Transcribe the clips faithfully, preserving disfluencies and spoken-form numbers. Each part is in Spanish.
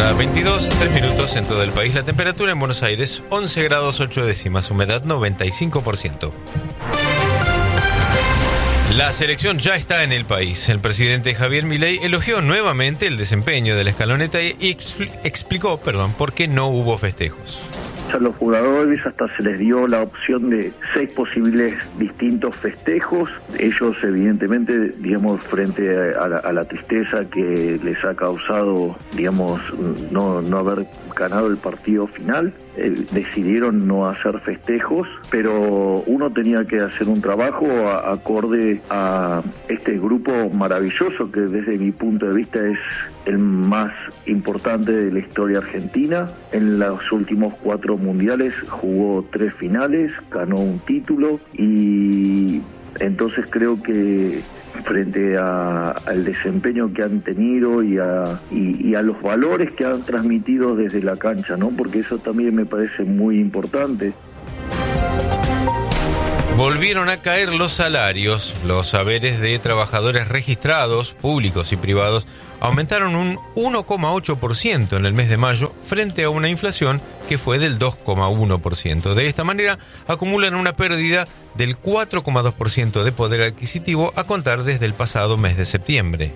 Hora veintidós, tres minutos en todo el país. La temperatura en Buenos Aires, once grados ocho décimas, humedad noventa y cinco por ciento. La selección ya está en el país. El presidente Javier Milei elogió nuevamente el desempeño de la escaloneta y expl- explicó, perdón, por qué no hubo festejos. A los jugadores hasta se les dio la opción de seis posibles distintos festejos. Ellos evidentemente, digamos, frente a la, a la tristeza que les ha causado, digamos, no, no haber ganado el partido final, eh, decidieron no hacer festejos, pero uno tenía que hacer un trabajo a, acorde a este grupo maravilloso que desde mi punto de vista es el más importante de la historia argentina. En los últimos cuatro mundiales jugó tres finales, ganó un título y entonces creo que frente a, al desempeño que han tenido y a, y, y a los valores que han transmitido desde la cancha, ¿no? Porque eso también me parece muy importante. Volvieron a caer los salarios. Los haberes de trabajadores registrados, públicos y privados, aumentaron un uno coma ocho por ciento en el mes de mayo frente a una inflación que fue del dos coma uno por ciento. De esta manera, acumulan una pérdida del cuatro coma dos por ciento de poder adquisitivo a contar desde el pasado mes de septiembre.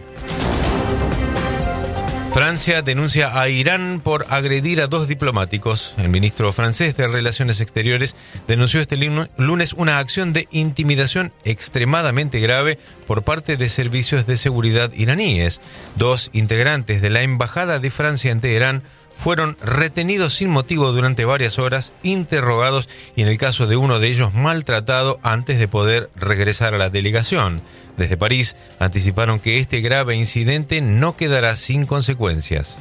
Francia denuncia a Irán por agredir a dos diplomáticos. El ministro francés de Relaciones Exteriores denunció este lunes una acción de intimidación extremadamente grave por parte de servicios de seguridad iraníes. Dos integrantes de la Embajada de Francia en Teherán fueron retenidos sin motivo durante varias horas, interrogados y en el caso de uno de ellos maltratado antes de poder regresar a la delegación. Desde París anticiparon que este grave incidente no quedará sin consecuencias.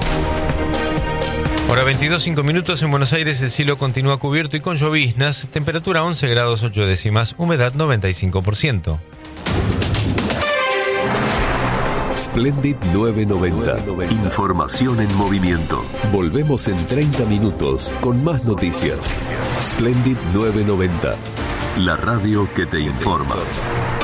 Hora veintidós, cinco minutos en Buenos Aires, el cielo continúa cubierto y con lloviznas, temperatura once grados ocho décimas, humedad noventa y cinco por ciento. Splendid novecientos noventa. Información en movimiento. Volvemos en treinta minutos con más noticias. Splendid novecientos noventa. La radio que te informa.